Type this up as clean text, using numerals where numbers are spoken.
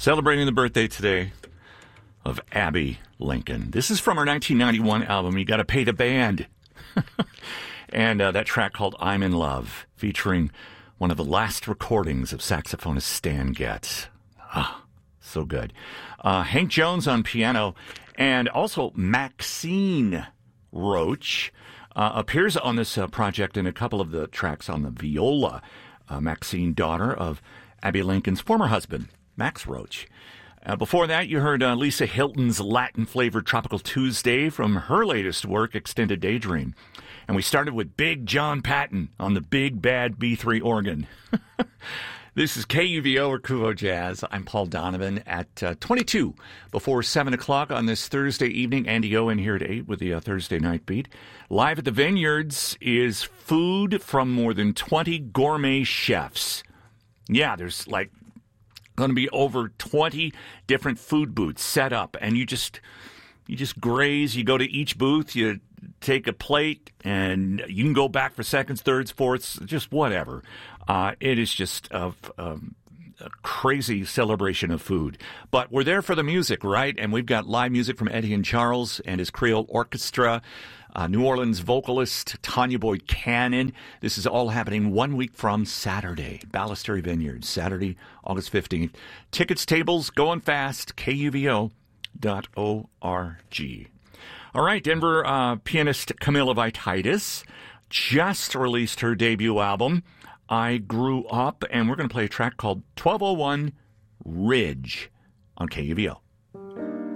celebrating the birthday today of Abbey Lincoln. This is from her 1991 album, You Gotta Pay the Band. And that track called I'm in Love, featuring one of the last recordings of saxophonist Stan Getz. Ah, so good. Hank Jones on piano, and also Maxine Roach appears on this project in a couple of the tracks on the viola. Maxine, daughter of Abbey Lincoln's former husband, Max Roach. Before that, you heard Lisa Hilton's Latin-flavored Tropical Tuesday from her latest work, Extended Daydream. And we started with Big John Patton on the big bad B3 organ. This is KUVO or Kuvo Jazz. I'm Paul Donovan at 22 before 7 o'clock on this Thursday evening. Andy Owen here at 8 with the Thursday Night Beat. Live at the Vineyards is food from more than 20 gourmet chefs. Yeah, there's like going to be over 20 different food booths set up, and you just graze. You go to each booth, you take a plate, and you can go back for seconds, thirds, fourths, just whatever. It is just a crazy celebration of food. But we're there for the music, right? And we've got live music from Eddie and Charles and his Creole Orchestra, New Orleans vocalist Tanya Boyd Cannon. This is all happening 1 week from Saturday, Ballestery Vineyards, Saturday, August 15th. Tickets, tables, going fast, KUVO.org. All right, Denver pianist Camilla Vititis just released her debut album, I Grew Up, and we're going to play a track called 1201 Ridge on KUVO.